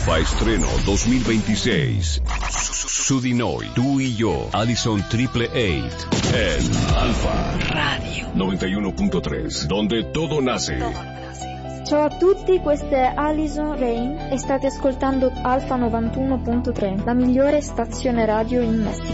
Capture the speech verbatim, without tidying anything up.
Alfa Estreno dos mil veintiséis. Sudinoy, tú y yo, Allison Triple Eight. En Alfa Radio noventa y uno punto tres, donde todo nace. Ciao a tutti, questa è Alison Rain e state ascoltando Alfa novantuno punto tre, la migliore stazione radio in Messico.